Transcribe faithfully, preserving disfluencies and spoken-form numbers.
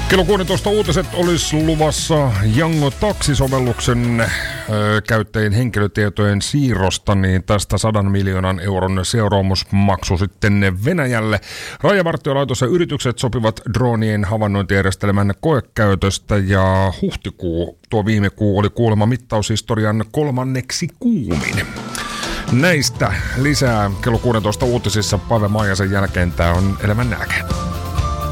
Kello kuusitoista uutiset olisi luvassa Yango Taxi-sovelluksen ö, käyttäjien henkilötietojen siirrosta, niin tästä sadan miljoonan euron seuraamusmaksu sitten Venäjälle. Rajavartiolaitos ja yritykset sopivat droonien havainnointijärjestelmän koekäytöstä ja huhtikuu, tuo viime kuu oli kuulemma mittaushistorian kolmanneksi kuumin. Näistä lisää kello kuusitoista uutisissa Pave Maijasen jälkeen. Tää on Elämän nälkä.